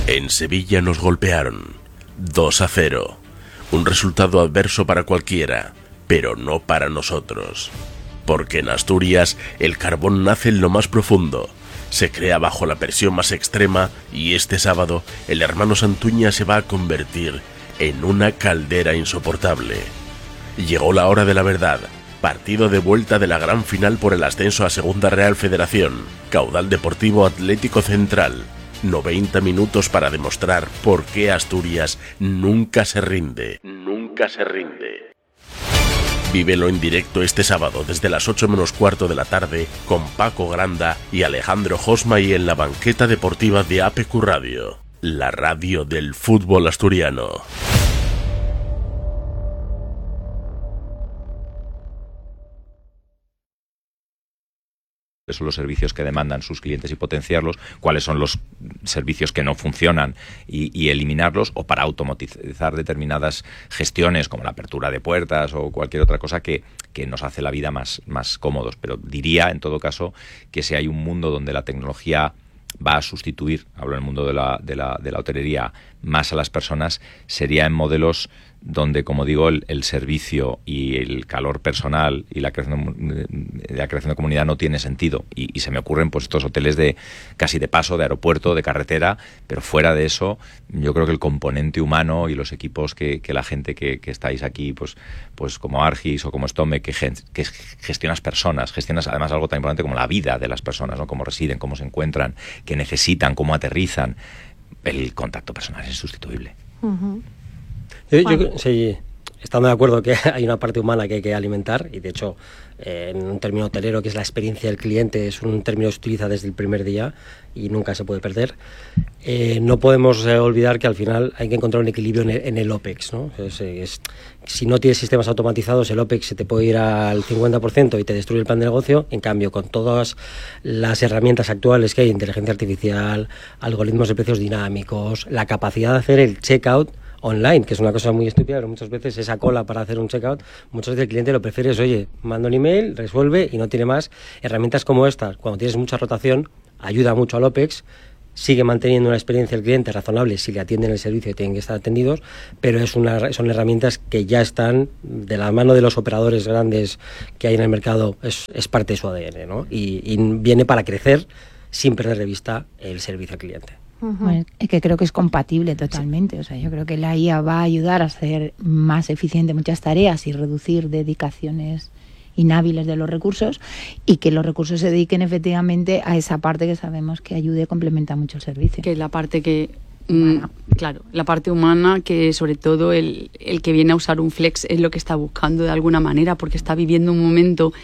En Sevilla nos golpearon 2-0. Un resultado adverso para cualquiera, pero no para nosotros. Porque en Asturias el carbón nace en lo más profundo, se crea bajo la presión más extrema y este sábado el hermano Santuña se va a convertir en una caldera insoportable. Llegó la hora de la verdad. Partido de vuelta de la gran final por el ascenso a Segunda Real Federación. Caudal Deportivo Atlético Central. 90 minutos para demostrar por qué Asturias nunca se rinde. Nunca se rinde. Vívelo en directo este sábado desde las 8 menos cuarto de la tarde con Paco Granda y Alejandro Josma y en la banqueta deportiva de APQ Radio, la radio del fútbol asturiano. Son los servicios que demandan sus clientes y potenciarlos, cuáles son los servicios que no funcionan y eliminarlos, o para automatizar determinadas gestiones como la apertura de puertas o cualquier otra cosa que nos hace la vida más cómodos. Pero diría, en todo caso, que si hay un mundo donde la tecnología va a sustituir, hablo en el mundo de la hotelería, más a las personas, sería en modelos donde, como digo, el servicio y el calor personal y la creación de comunidad no tiene sentido. Y se me ocurren pues estos hoteles de casi de paso, de aeropuerto, de carretera, pero fuera de eso, yo creo que el componente humano y los equipos que la gente que estáis aquí, pues como Argis o como Stome, que gestionas personas, gestionas además algo tan importante como la vida de las personas, ¿no? Cómo residen, cómo se encuentran, qué necesitan, cómo aterrizan. El contacto personal es insustituible. Uh-huh. Yo sí, estando de acuerdo que hay una parte humana que hay que alimentar, y de hecho en un término hotelero que es la experiencia del cliente, es un término que se utiliza desde el primer día y nunca se puede perder. No podemos olvidar que al final hay que encontrar un equilibrio en el OPEX, ¿no? Si no tienes sistemas automatizados, el OPEX se te puede ir al 50% y te destruye el plan de negocio. En cambio, con todas las herramientas actuales que hay, inteligencia artificial, algoritmos de precios dinámicos, la capacidad de hacer el checkout online, que es una cosa muy estúpida, pero muchas veces esa cola para hacer un checkout, muchas veces el cliente lo prefiere es, oye, manda un email, resuelve y no tiene más. Herramientas como estas, cuando tienes mucha rotación, ayuda mucho al OPEX, sigue manteniendo una experiencia del cliente razonable si le atienden el servicio y tienen que estar atendidos, pero son herramientas que ya están de la mano de los operadores grandes que hay en el mercado, es parte de su ADN, ¿no? Y viene para crecer sin perder de vista el servicio al cliente. Bueno, es que creo que es compatible totalmente. O sea, yo creo que la IA va a ayudar a hacer más eficiente muchas tareas y reducir dedicaciones inhábiles de los recursos, y que los recursos se dediquen efectivamente a esa parte que sabemos que ayuda y complementa mucho el servicio. Que es la parte que claro, la parte humana, que sobre todo el que viene a usar un flex es lo que está buscando de alguna manera, porque está viviendo un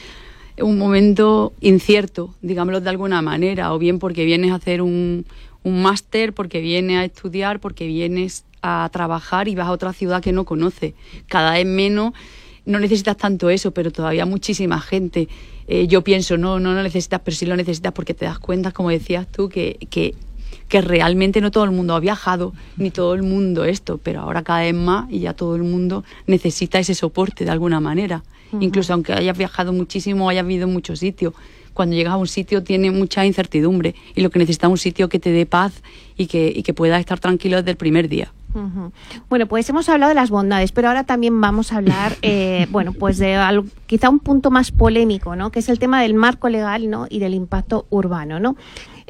momento incierto, digámoslo de alguna manera, o bien porque vienes a hacer un máster, porque vienes a estudiar, porque vienes a trabajar y vas a otra ciudad que no conoce. Cada vez menos, no necesitas tanto eso, pero todavía muchísima gente. Yo pienso, no necesitas, pero sí lo necesitas porque te das cuenta, como decías tú, que realmente no todo el mundo ha viajado, ni todo el mundo esto, pero ahora cada vez más y ya todo el mundo necesita ese soporte de alguna manera. Uh-huh. Incluso aunque hayas viajado muchísimo, hayas vivido en muchos sitios, cuando llegas a un sitio tiene mucha incertidumbre y lo que necesitas es un sitio que te dé paz y que puedas estar tranquilo desde el primer día. Uh-huh. Bueno, pues hemos hablado de las bondades, pero ahora también vamos a hablar, pues de algo, quizá un punto más polémico, ¿no? Que es el tema del marco legal, ¿no? Y del impacto urbano, ¿no?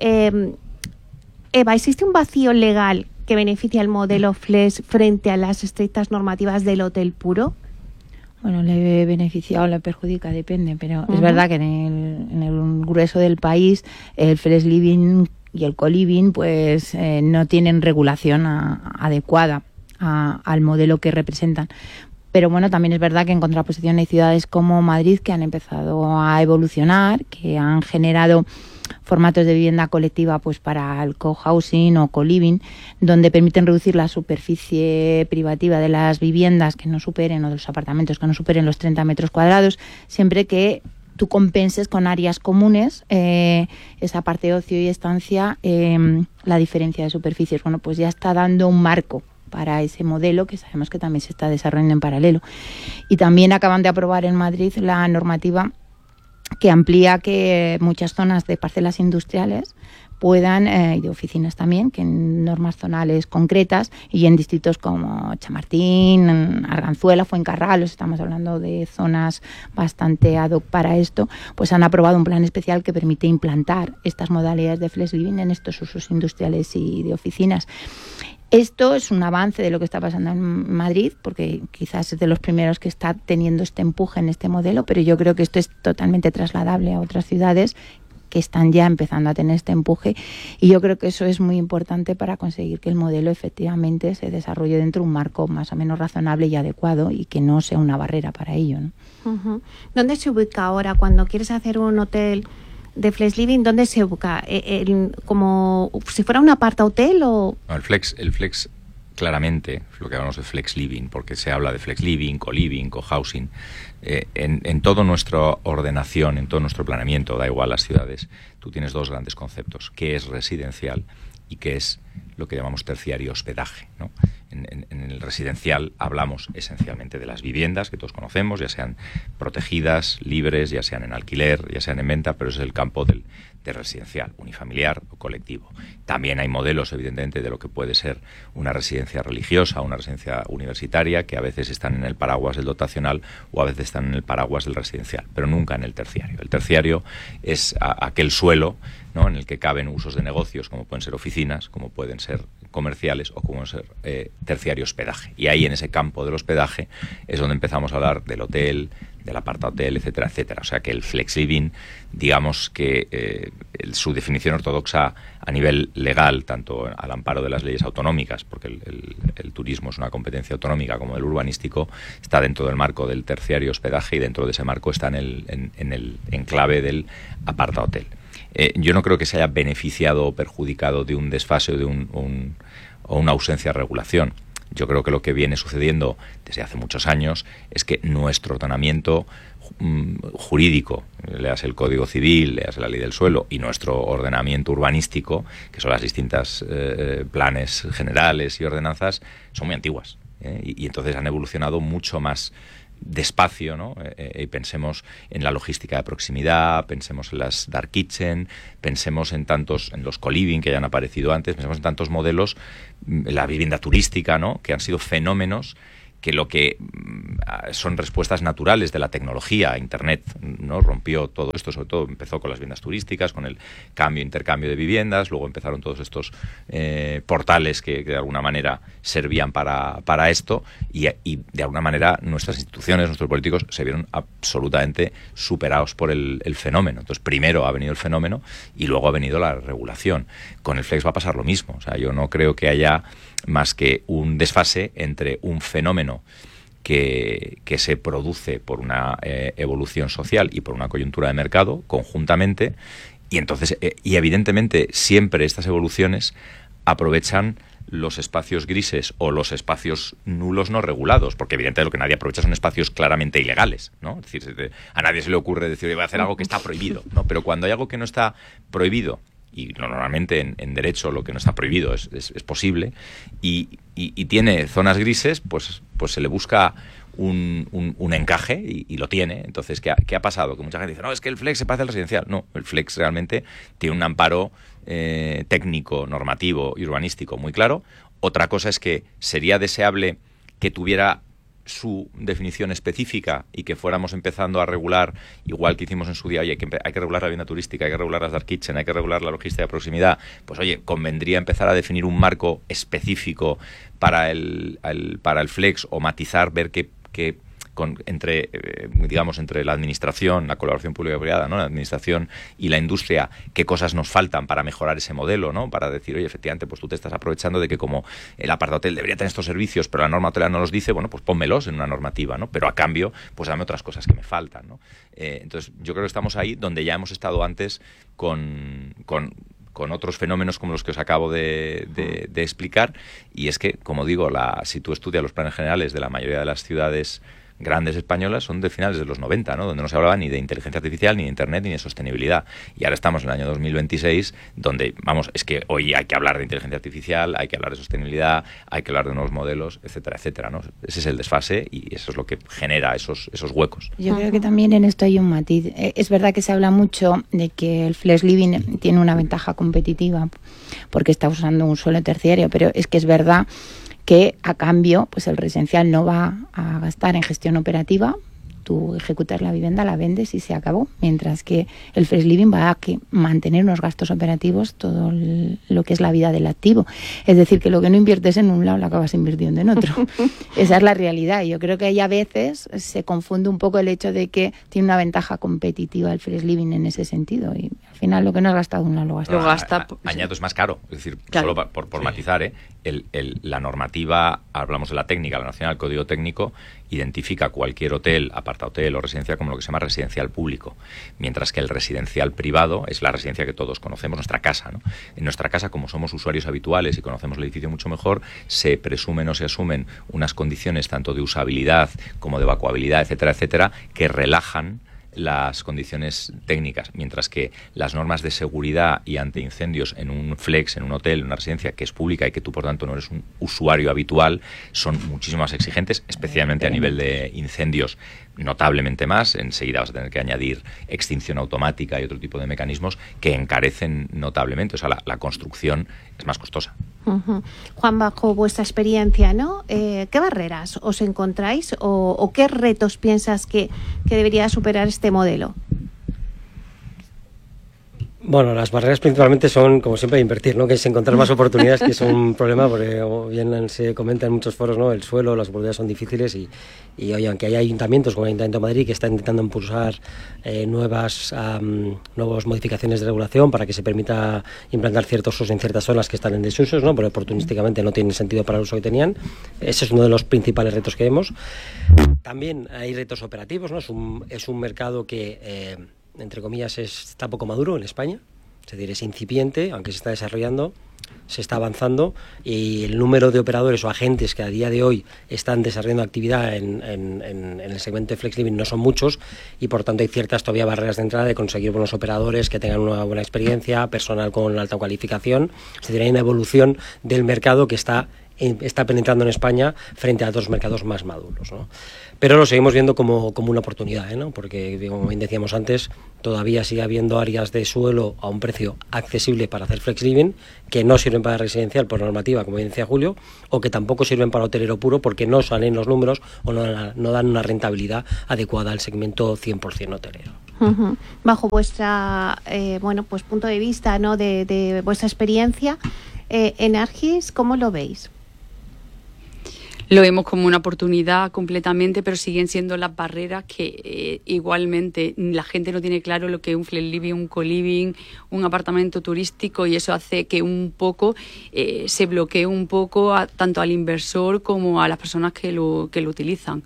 Eva, ¿existe un vacío legal que beneficia el modelo Flex frente a las estrictas normativas del hotel puro? Bueno, le beneficia o le perjudica, depende, pero es verdad que en el grueso del país el Flex Living y el Co-Living pues no tienen regulación adecuada al modelo que representan. Pero bueno, también es verdad que en contraposición hay ciudades como Madrid que han empezado a evolucionar, que han generado formatos de vivienda colectiva pues para el co-housing o co-living, donde permiten reducir la superficie privativa de las viviendas que no superen, o de los apartamentos que no superen los 30 metros cuadrados, siempre que tú compenses con áreas comunes esa parte de ocio y estancia, la diferencia de superficies. Bueno, pues ya está dando un marco para ese modelo que sabemos que también se está desarrollando en paralelo. Y también acaban de aprobar en Madrid la normativa que amplía que muchas zonas de parcelas industriales puedan, y de oficinas también, que en normas zonales concretas y en distritos como Chamartín, Arganzuela, Fuencarral, estamos hablando de zonas bastante ad hoc para esto, pues han aprobado un plan especial que permite implantar estas modalidades de flex living en estos usos industriales y de oficinas. Esto es un avance de lo que está pasando en Madrid, porque quizás es de los primeros que está teniendo este empuje en este modelo, pero yo creo que esto es totalmente trasladable a otras ciudades que están ya empezando a tener este empuje, y yo creo que eso es muy importante para conseguir que el modelo efectivamente se desarrolle dentro de un marco más o menos razonable y adecuado, y que no sea una barrera para ello, ¿no? Uh-huh. ¿Dónde se ubica ahora cuando quieres hacer un hotel de flex living? ¿Dónde se ubica? ¿Como si fuera un aparta hotel o...? No, el flex claramente, lo que hablamos de flex living, porque se habla de flex living, co-living, co-housing. En toda nuestra ordenación, en todo nuestro planeamiento, da igual las ciudades, tú tienes dos grandes conceptos: qué es residencial y qué es lo que llamamos terciario hospedaje, ¿no? En el residencial hablamos esencialmente de las viviendas que todos conocemos, ya sean protegidas, libres, ya sean en alquiler, ya sean en venta, pero es el campo del residencial, unifamiliar o colectivo. También hay modelos, evidentemente, de lo que puede ser una residencia religiosa, una residencia universitaria, que a veces están en el paraguas del dotacional o a veces están en el paraguas del residencial, pero nunca en el terciario. El terciario es aquel suelo, ¿no?, en el que caben usos de negocios, como pueden ser oficinas, como pueden ser comerciales o como ser terciario hospedaje. Y ahí, en ese campo del hospedaje, es donde empezamos a hablar del hotel, del apartahotel, etcétera, etcétera. O sea que el flex living, digamos que su definición ortodoxa a nivel legal, tanto al amparo de las leyes autonómicas, porque el turismo es una competencia autonómica, como el urbanístico, está dentro del marco del terciario hospedaje, y dentro de ese marco está en el enclave del apartahotel. Yo no creo que se haya beneficiado o perjudicado de un desfase o una ausencia de regulación. Yo creo que lo que viene sucediendo desde hace muchos años es que nuestro ordenamiento jurídico, leas el Código Civil, leas la Ley del Suelo, y nuestro ordenamiento urbanístico, que son las distintas planes generales y ordenanzas, son muy antiguas, y entonces han evolucionado mucho más despacio, ¿no? Y pensemos en la logística de proximidad, pensemos en las dark kitchen, pensemos en los co-living que ya han aparecido antes, pensemos en tantos modelos, la vivienda turística, ¿no?, que han sido fenómenos que lo que son respuestas naturales de la tecnología. Internet, ¿no?, rompió todo esto, sobre todo empezó con las viviendas turísticas, con el intercambio de viviendas, luego empezaron todos estos portales que de alguna manera servían para esto, y de alguna manera nuestras instituciones, nuestros políticos se vieron absolutamente superados por el fenómeno. Entonces, primero ha venido el fenómeno y luego ha venido la regulación. Con el flex va a pasar lo mismo. O sea, yo no creo que haya más que un desfase entre un fenómeno que se produce por una evolución social y por una coyuntura de mercado conjuntamente, y entonces y evidentemente siempre estas evoluciones aprovechan los espacios grises o los espacios nulos no regulados, porque evidentemente lo que nadie aprovecha son espacios claramente ilegales, ¿no? Es decir, a nadie se le ocurre decir, voy a hacer algo que está prohibido, ¿no? Pero cuando hay algo que no está prohibido, y normalmente en derecho lo que no está prohibido es posible, y tiene zonas grises, pues se le busca un encaje y lo tiene. Entonces, ¿qué ha pasado? Que mucha gente dice, no, es que el flex se parece al residencial. No, el flex realmente tiene un amparo técnico, normativo y urbanístico muy claro. Otra cosa es que sería deseable que tuviera su definición específica y que fuéramos empezando a regular, igual que hicimos en su día, oye, hay que regular la vivienda turística, hay que regular las dark kitchen, hay que regular la logística de proximidad. Pues oye, convendría empezar a definir un marco específico para el flex, o matizar, ver que entre la administración, la colaboración pública y privada, ¿no?, la administración y la industria, qué cosas nos faltan para mejorar ese modelo, ¿no?, para decir, oye, efectivamente, pues tú te estás aprovechando de que como el apartahotel debería tener estos servicios, pero la norma hotelera no los dice, bueno, pues pónmelos en una normativa, ¿no?, pero a cambio, pues dame otras cosas que me faltan, ¿no? Entonces, yo creo que estamos ahí donde ya hemos estado antes con otros fenómenos como los que os acabo de explicar, y es que, como digo, si tú estudias los planes generales de la mayoría de las ciudades grandes españolas son de finales de los 90, ¿no? Donde no se hablaba ni de inteligencia artificial, ni de Internet, ni de sostenibilidad. Y ahora estamos en el año 2026, donde, vamos, es que hoy hay que hablar de inteligencia artificial, hay que hablar de sostenibilidad, hay que hablar de nuevos modelos, etcétera, etcétera, ¿no? Ese es el desfase y eso es lo que genera esos huecos. Yo creo que también en esto hay un matiz. Es verdad que se habla mucho de que el flex living tiene una ventaja competitiva porque está usando un suelo terciario, pero es que es verdad que a cambio pues el residencial no va a gastar en gestión operativa. Tú ejecutas la vivienda, la vendes y se acabó, mientras que el flex living va a mantener unos gastos operativos todo lo que es la vida del activo. Es decir, que lo que no inviertes en un lado lo acabas invirtiendo en otro. Esa es la realidad. Yo creo que ahí a veces se confunde un poco el hecho de que tiene una ventaja competitiva el flex living en ese sentido y al final lo que no has gastado un lado lo gastas. Añado, es más caro. Es decir, claro. solo por matizar, la normativa, hablamos de la técnica, la nacional, el código técnico, identifica cualquier hotel, apartahotel o residencia como lo que se llama residencial público, mientras que el residencial privado es la residencia que todos conocemos, nuestra casa, ¿no? En nuestra casa, como somos usuarios habituales y conocemos el edificio mucho mejor, se presumen o se asumen unas condiciones tanto de usabilidad como de evacuabilidad, etcétera, etcétera, que relajan las condiciones técnicas, mientras que las normas de seguridad y antiincendios en un flex, en un hotel, en una residencia que es pública y que tú por tanto no eres un usuario habitual, son muchísimo más exigentes, especialmente a nivel de incendios, notablemente más. Enseguida vas a tener que añadir extinción automática y otro tipo de mecanismos que encarecen notablemente. O sea, la construcción es más costosa. Uh-huh. Juan, bajo vuestra experiencia, ¿no? ¿Qué barreras os encontráis o qué retos piensas que debería superar este modelo? Bueno, las barreras principalmente son, como siempre, invertir, ¿no? Que es encontrar más oportunidades, que es un problema, porque como bien se comenta en muchos foros, ¿no? El suelo, las oportunidades son difíciles y oye, aunque hay ayuntamientos como el Ayuntamiento de Madrid que está intentando impulsar nuevas modificaciones de regulación para que se permita implantar ciertos usos en ciertas zonas que están en desusos, ¿no? Porque oportunísticamente no tienen sentido para el uso que tenían. Ese es uno de los principales retos que vemos. También hay retos operativos, ¿no? Es un mercado que entre comillas está poco maduro en España, es decir, es incipiente, aunque se está desarrollando, se está avanzando y el número de operadores o agentes que a día de hoy están desarrollando actividad en el segmento de Flex Living no son muchos y por tanto hay ciertas todavía barreras de entrada de conseguir buenos operadores que tengan una buena experiencia, personal con alta cualificación, es decir, hay una evolución del mercado que está penetrando en España frente a otros mercados más maduros, ¿no? Pero lo seguimos viendo como una oportunidad, ¿no? Porque, como bien decíamos antes, todavía sigue habiendo áreas de suelo a un precio accesible para hacer flex living que no sirven para residencial por normativa, como bien decía Julio, o que tampoco sirven para hotelero puro porque no salen los números o no dan una rentabilidad adecuada al segmento 100% hotelero. Uh-huh. Bajo vuestra punto de vista, ¿no? de vuestra experiencia, Energis, ¿cómo lo veis? Lo vemos como una oportunidad completamente, pero siguen siendo las barreras que igualmente la gente no tiene claro lo que es un flex living, un co-living, un apartamento turístico, y eso hace que un poco se bloquee un poco tanto al inversor como a las personas que lo utilizan.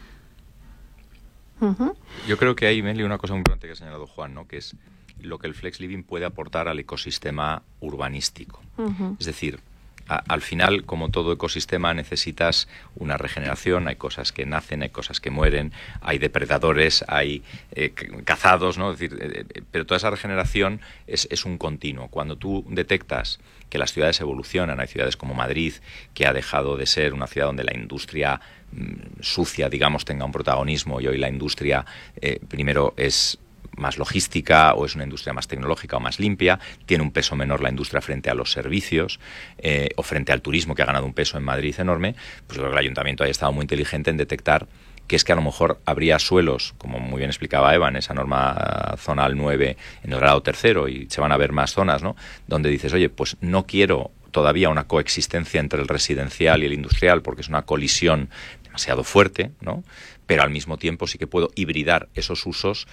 Uh-huh. Yo creo que hay, Meli, una cosa muy importante que ha señalado Juan, ¿no? Que es lo que el flex living puede aportar al ecosistema urbanístico. Uh-huh. Es decir, al final, como todo ecosistema, necesitas una regeneración, hay cosas que nacen, hay cosas que mueren, hay depredadores, hay cazados, ¿no? Es decir, pero toda esa regeneración es un continuo. Cuando tú detectas que las ciudades evolucionan, hay ciudades como Madrid, que ha dejado de ser una ciudad donde la industria sucia, digamos, tenga un protagonismo, y hoy la industria primero es más logística o es una industria más tecnológica o más limpia, tiene un peso menor la industria frente a los servicios o frente al turismo, que ha ganado un peso en Madrid enorme. Pues yo creo que el ayuntamiento haya estado muy inteligente en detectar que es que a lo mejor habría suelos, como muy bien explicaba Eva, en esa norma zonal 9 en el grado tercero, y se van a ver más zonas, ¿no?, donde dices, oye, pues no quiero todavía una coexistencia entre el residencial y el industrial porque es una colisión demasiado fuerte, ¿no?, pero al mismo tiempo sí que puedo hibridar esos usos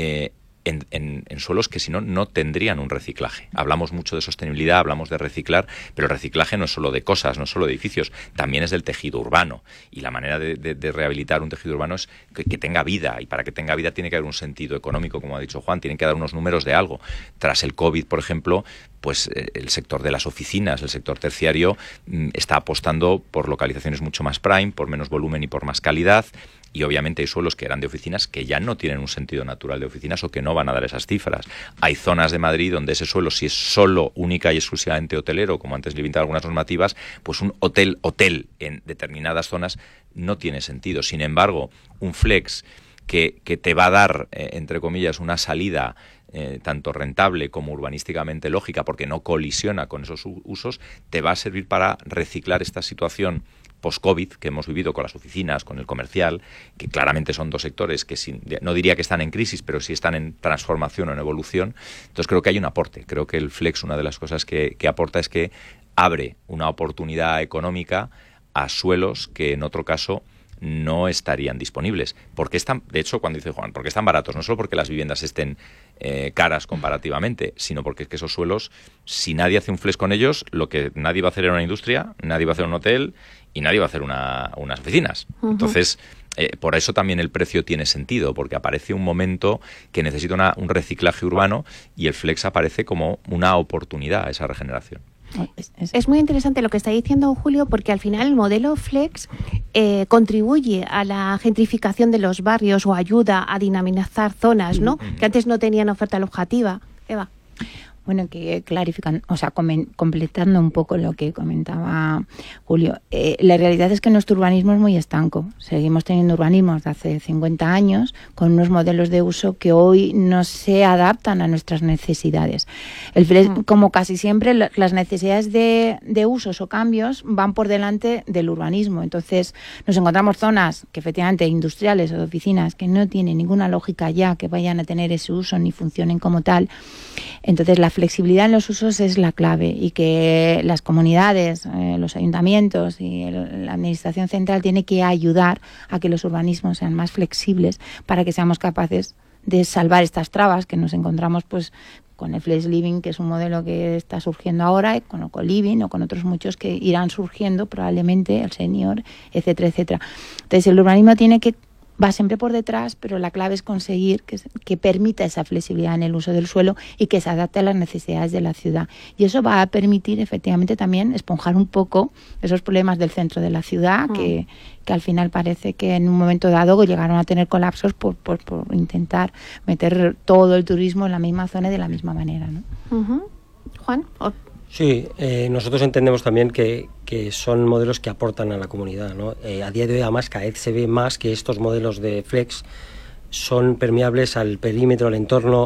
en suelos que si no tendrían un reciclaje. Hablamos mucho de sostenibilidad, hablamos de reciclar, pero el reciclaje no es solo de cosas, no es solo de edificios, también es del tejido urbano, y la manera de rehabilitar un tejido urbano es que tenga vida, y para que tenga vida tiene que haber un sentido económico, como ha dicho Juan, tienen que dar unos números de algo. Tras el COVID, por ejemplo, pues el sector de las oficinas, el sector terciario, está apostando por localizaciones mucho más prime, por menos volumen y por más calidad. Y obviamente hay suelos que eran de oficinas que ya no tienen un sentido natural de oficinas o que no van a dar esas cifras. Hay zonas de Madrid donde ese suelo, si es solo, única y exclusivamente hotelero, como antes limitaban algunas normativas, pues un hotel en determinadas zonas no tiene sentido. Sin embargo, un flex que te va a dar, entre comillas, una salida tanto rentable como urbanísticamente lógica, porque no colisiona con esos usos, te va a servir para reciclar esta situación post-COVID que hemos vivido con las oficinas, con el comercial, que claramente son dos sectores que no diría que están en crisis, pero sí están en transformación o en evolución. Entonces creo que hay un aporte. Creo que el flex, una de las cosas que aporta es que abre una oportunidad económica a suelos que en otro caso no estarían disponibles. Porque están, de hecho, cuando dice Juan, porque están baratos, no solo porque las viviendas estén caras comparativamente, sino porque es que esos suelos, si nadie hace un flex con ellos, lo que nadie va a hacer en una industria, nadie va a hacer un hotel y nadie va a hacer unas oficinas. Uh-huh. Entonces, por eso también el precio tiene sentido, porque aparece un momento que necesita un reciclaje urbano y el flex aparece como una oportunidad a esa regeneración. Es muy interesante lo que está diciendo Julio, porque al final el modelo flex contribuye a la gentrificación de los barrios o ayuda a dinamizar zonas, ¿no? Que antes no tenían oferta alojativa. Eva. Bueno, que clarifican, o sea, completando un poco lo que comentaba Julio, la realidad es que nuestro urbanismo es muy estanco. Seguimos teniendo urbanismos de hace 50 años con unos modelos de uso que hoy no se adaptan a nuestras necesidades. Como casi siempre, las necesidades de usos o cambios van por delante del urbanismo. Entonces, nos encontramos zonas que efectivamente industriales o de oficinas que no tienen ninguna lógica ya que vayan a tener ese uso ni funcionen como tal. Entonces, la flexibilidad en los usos es la clave y que las comunidades, los ayuntamientos y la administración central tiene que ayudar a que los urbanismos sean más flexibles para que seamos capaces de salvar estas trabas que nos encontramos pues con el flex living, que es un modelo que está surgiendo ahora, con el co-living o con otros muchos que irán surgiendo probablemente, el senior, etcétera, etcétera. Entonces el urbanismo va siempre por detrás, pero la clave es conseguir que permita esa flexibilidad en el uso del suelo y que se adapte a las necesidades de la ciudad. Y eso va a permitir efectivamente también esponjar un poco esos problemas del centro de la ciudad que al final parece que en un momento dado llegaron a tener colapsos por intentar meter todo el turismo en la misma zona y de la misma manera, ¿no? Uh-huh. Juan. Sí, nosotros entendemos también que son modelos que aportan a la comunidad, ¿no? A día de hoy, además, cada vez se ve más que estos modelos de flex son permeables al perímetro, al entorno.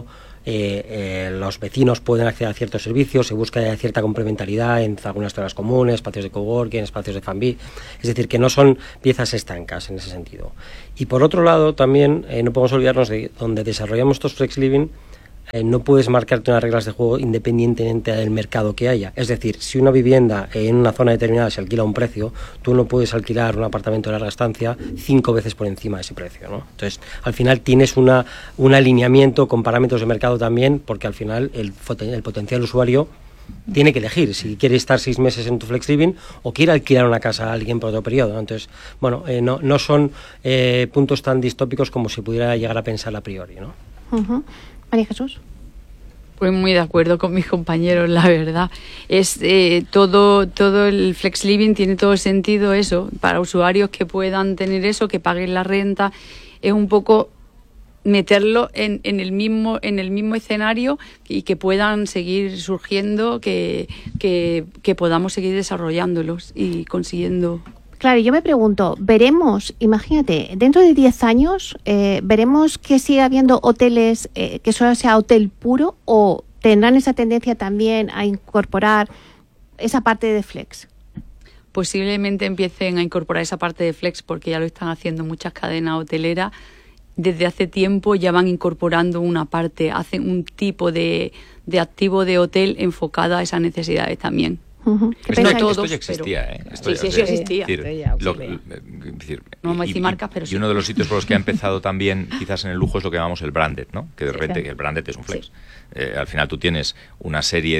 Los vecinos pueden acceder a ciertos servicios, se busca cierta complementariedad en algunas zonas comunes, espacios de coworking, espacios de fanbee, es decir, que no son piezas estancas en ese sentido. Y por otro lado, también no podemos olvidarnos de donde desarrollamos estos flex living. No puedes marcarte unas reglas de juego independientemente del mercado que haya. Es decir, si una vivienda en una zona determinada se alquila a un precio, tú no puedes alquilar un apartamento de larga estancia 5 veces por encima de ese precio, ¿no? Entonces, al final tienes un alineamiento con parámetros de mercado también, porque al final el potencial usuario tiene que elegir si quiere estar 6 meses en tu flex living o quiere alquilar una casa a alguien por otro periodo, ¿no? Entonces, bueno, no son puntos tan distópicos como se pudiera llegar a pensar a priori, ¿no? Uh-huh. María Jesús. Pues muy de acuerdo con mis compañeros, la verdad. Es todo el flex living tiene todo sentido eso, para usuarios que puedan tener eso, que paguen la renta, es un poco meterlo en el mismo escenario y que puedan seguir surgiendo, que podamos seguir desarrollándolos y consiguiendo. Claro, yo me pregunto, veremos, imagínate, dentro de 10 años, ¿veremos que sigue habiendo hoteles, que solo sea hotel puro, o tendrán esa tendencia también a incorporar esa parte de flex? Posiblemente empiecen a incorporar esa parte de flex porque ya lo están haciendo muchas cadenas hoteleras. Desde hace tiempo ya van incorporando una parte, hacen un tipo de activo de hotel enfocado a esas necesidades también. Uh-huh. Esto ya existía, Esto ya existía. No vamos a decir marcas, pero sí. Y uno de los sitios por los que ha empezado también, quizás en el lujo, es lo que llamamos el branded, ¿no? Que de repente que el branded es un flex. Sí. Al final tú tienes una serie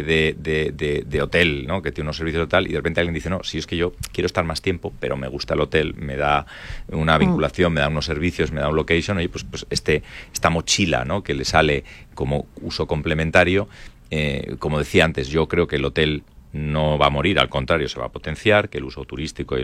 de hotel, ¿no? Que tiene unos servicios de tal, y de repente alguien dice, no, si es que yo quiero estar más tiempo, pero me gusta el hotel, me da una vinculación, me da unos servicios, me da un location, oye, pues esta mochila, ¿no? Que le sale como uso complementario. como decía antes, yo creo que el hotel no va a morir, al contrario, se va a potenciar, que el uso turístico y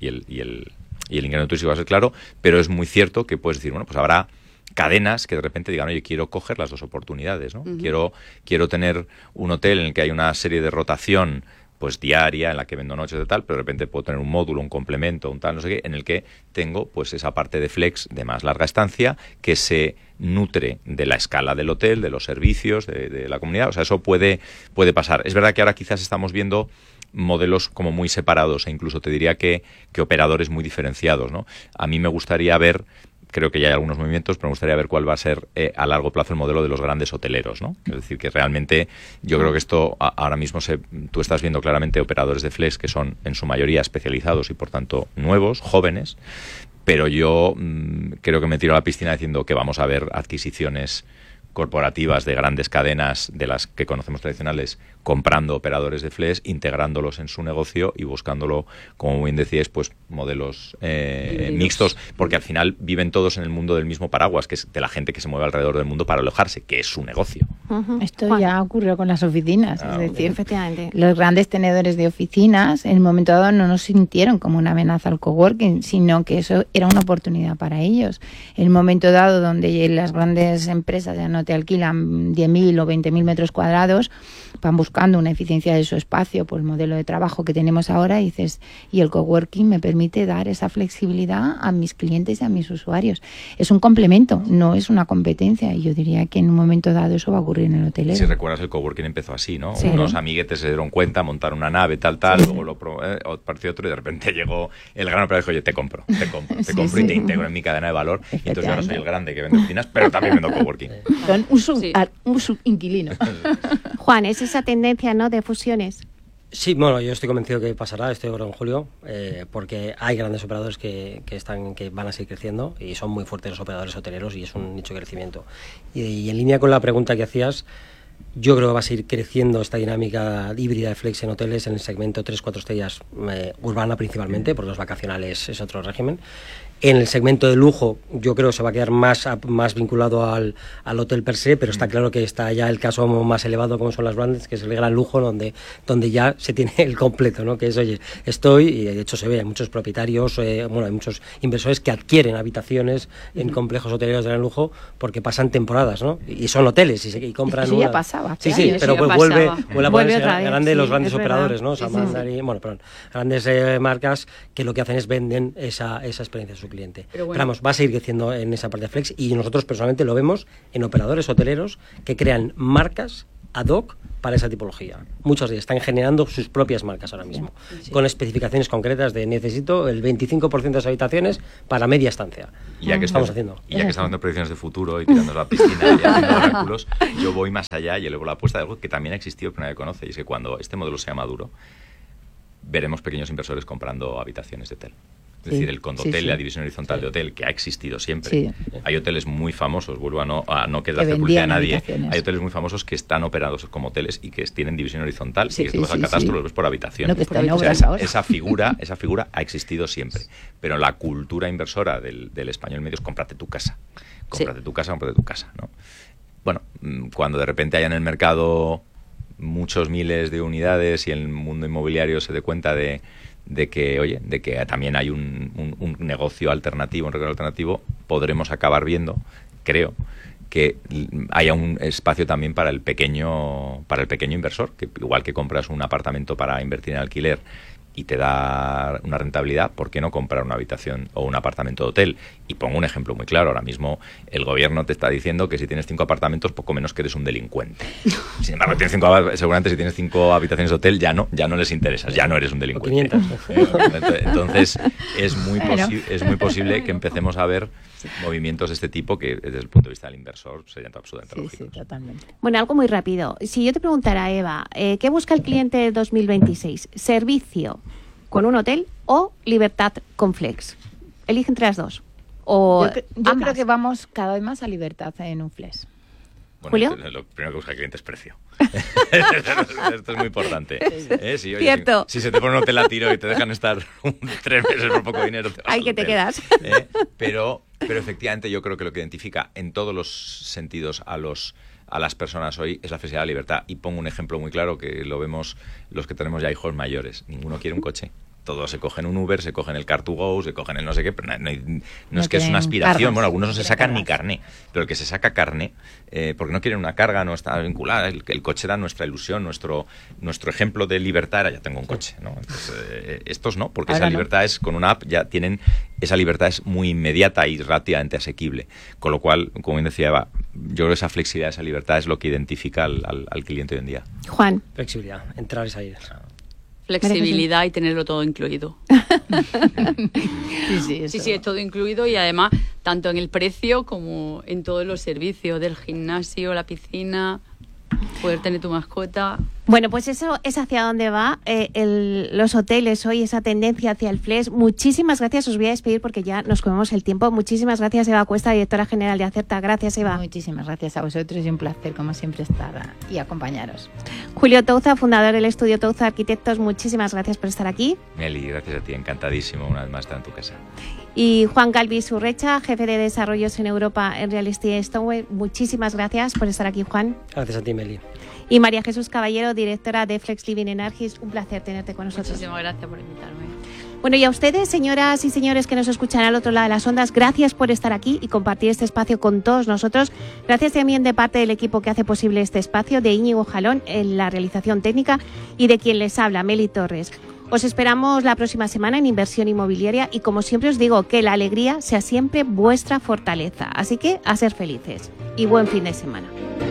el ingreso turístico va a ser claro, pero es muy cierto que puedes decir, bueno, pues habrá cadenas que de repente digan, oye, quiero coger las dos oportunidades, ¿no? Quiero tener un hotel en el que hay una serie de rotación pues diaria, en la que vendo noches de tal, pero de repente puedo tener un módulo, un complemento, un tal, no sé qué, en el que tengo pues esa parte de flex de más larga estancia que se nutre de la escala del hotel, de los servicios, de la comunidad. O sea, eso puede pasar. Es verdad que ahora quizás estamos viendo modelos como muy separados e incluso te diría que operadores muy diferenciados, ¿no? A mí me gustaría ver, creo que ya hay algunos movimientos, pero me gustaría ver cuál va a ser a largo plazo el modelo de los grandes hoteleros, ¿no? Es decir, que realmente yo creo que esto ahora mismo tú estás viendo claramente operadores de flex que son en su mayoría especializados y por tanto nuevos, jóvenes, pero yo creo que me tiro a la piscina diciendo que vamos a ver adquisiciones corporativas de grandes cadenas de las que conocemos tradicionales comprando operadores de flex, integrándolos en su negocio y buscándolo, como bien decíais, pues modelos mixtos, porque al final viven todos en el mundo del mismo paraguas, que es de la gente que se mueve alrededor del mundo para alojarse, que es su negocio. Esto ya ocurrió con las oficinas, es decir, efectivamente, los grandes tenedores de oficinas en el momento dado no nos sintieron como una amenaza al coworking, sino que eso era una oportunidad para ellos. En el momento dado donde las grandes empresas ya no te alquilan 10.000 o 20.000 metros cuadrados, van buscando una eficiencia de su espacio por el modelo de trabajo que tenemos ahora y dices, y el coworking me permite dar esa flexibilidad a mis clientes y a mis usuarios. Es un complemento, no es una competencia, y yo diría que en un momento dado eso va a ocurrir en el hotelero. Si recuerdas, el coworking empezó así, ¿no? Sí. Unos amiguetes se dieron cuenta, montaron una nave, tal, Sí. luego lo pareció otro y de repente llegó el gran operador y dijo, oye, te compro Sí. y te integro en mi cadena de valor. Y entonces yo no soy el grande que vende oficinas, pero también vendo coworking. Son un subinquilino. Juan, es esa tendencia, ¿no?, de fusiones. Sí, bueno, yo estoy convencido que pasará, estoy ahora en Julio, porque hay grandes operadores que van a seguir creciendo y son muy fuertes los operadores hoteleros y es un nicho de crecimiento. Y en línea con la pregunta que hacías, yo creo que va a seguir creciendo esta dinámica híbrida de flex en hoteles en el segmento 3-4 estrellas urbana principalmente, porque los vacacionales es otro régimen. En el segmento de lujo yo creo que se va a quedar más vinculado al hotel per se, pero está claro que está ya el caso más elevado como son las brands, que es el gran lujo donde ya se tiene el completo, ¿no? Que es, oye, y de hecho se ve, hay muchos propietarios, hay muchos inversores que adquieren habitaciones en complejos hoteleros de gran lujo porque pasan temporadas, ¿no? Y son hoteles y compran... Eso ya pasaba. Sí, años. pero pues vuelve a ponerse otra vez, grande los sí, grandes es operadores, verdad. ¿no? Salman, grandes marcas que lo que hacen es venden esa experiencia a su cliente. Pero bueno. vamos, va a seguir creciendo en esa parte de flex y nosotros personalmente lo vemos en operadores hoteleros que crean marcas ad hoc para esa tipología. Muchos de ellos están generando sus propias marcas ahora mismo, con especificaciones concretas de necesito el 25% de las habitaciones para media estancia. Y ya que estamos estamos haciendo. haciendo predicciones de futuro y tirando a la piscina y haciendo oráculos, yo voy más allá y elevo la apuesta de algo que también ha existido pero nadie conoce, y es que cuando este modelo sea maduro, veremos pequeños inversores comprando habitaciones de hotel. Es decir, el condotel, la división horizontal de hotel, que ha existido siempre. Sí. Hay hoteles muy famosos, vuelvo a no que hacer vendían publicidad a nadie. habitaciones. Hay hoteles muy famosos que están operados como hoteles y que tienen división horizontal. Sí, y que tú vas al catastro los ves por habitación. No, que está en O sea, obras ahora. esa figura ha existido siempre. Pero la cultura inversora del español medio es cómprate tu casa. Cómprate tu casa, ¿no? Bueno, cuando de repente haya en el mercado muchos miles de unidades y el mundo inmobiliario se dé cuenta de que también hay un negocio alternativo, un recurso alternativo, podremos acabar viendo, creo, que haya un espacio también para el pequeño inversor, que igual que compras un apartamento para invertir en alquiler y te da una rentabilidad, ¿por qué no comprar una habitación o un apartamento de hotel? Y pongo un ejemplo muy claro. Ahora mismo el gobierno te está diciendo que si tienes 5 apartamentos, poco menos que eres un delincuente. Sin embargo, seguramente si tienes 5 habitaciones de hotel, ya no les interesas, ya no eres un delincuente. Entonces, es muy posible que empecemos a ver movimientos de este tipo que, desde el punto de vista del inversor, serían absolutamente lógicos. Sí, totalmente. Bueno, algo muy rápido. Si yo te preguntara, Eva, ¿qué busca el cliente 2026? ¿Servicio con un hotel o libertad con flex? Elige entre las dos. O Yo creo que vamos cada vez más a libertad en un flex. Bueno, ¿Julio? Lo primero que busca el cliente es precio. Esto es muy importante. Sí, oye, Cierto. Si se te pone un hotel a tiro y te dejan estar 3 meses por poco dinero, te vas Ahí al que te hotel. quedas. Pero efectivamente yo creo que lo que identifica en todos los sentidos a a las personas hoy es la flexibilidad de la libertad. Y pongo un ejemplo muy claro que lo vemos los que tenemos ya hijos mayores. Ninguno quiere un coche. Todos se cogen un Uber, se cogen el Car2Go, se cogen el no sé qué, pero no es que es una aspiración. Cargas. Bueno, algunos no se sacan ni carné, pero el que se saca carné, porque no quieren una carga, no está vinculada. El coche era nuestra ilusión, nuestro ejemplo de libertad era ya tengo un coche, ¿no? Entonces, estos no, porque Ahora esa libertad es con una app, ya tienen, esa libertad es muy inmediata y relativamente asequible. Con lo cual, como bien decía Eva, yo creo que esa flexibilidad, esa libertad es lo que identifica al cliente hoy en día. Juan. Flexibilidad, entrar y salir. Flexibilidad y tenerlo todo incluido. Sí, es todo incluido y además tanto en el precio como en todos los servicios del gimnasio, la piscina, poder tener tu mascota. Bueno, pues eso es hacia dónde va los hoteles hoy, esa tendencia hacia el flex. Muchísimas gracias, os voy a despedir porque ya nos comemos el tiempo. Muchísimas gracias, Eva Cuesta, directora general de Acerta. Gracias, Eva. Muchísimas gracias a vosotros y un placer, como siempre, estar y acompañaros. Julio Touza, fundador del estudio Touza Arquitectos, muchísimas gracias por estar aquí. Meli, gracias a ti, encantadísimo una vez más estar en tu casa. Y Juan Galvis Urrecha, jefe de desarrollos en Europa en Real Estate Stoneway, muchísimas gracias por estar aquí, Juan. Gracias a ti, Meli. Y María Jesús Caballero, directora de Flex Living Energies, un placer tenerte con nosotros. Muchísimas gracias por invitarme. Bueno, y a ustedes, señoras y señores que nos escuchan al otro lado de las ondas, gracias por estar aquí y compartir este espacio con todos nosotros. Gracias también de parte del equipo que hace posible este espacio, de Íñigo Jalón en la realización técnica y de quien les habla, Meli Torres. Os esperamos la próxima semana en Inversión Inmobiliaria y como siempre os digo, que la alegría sea siempre vuestra fortaleza. Así que a ser felices y buen fin de semana.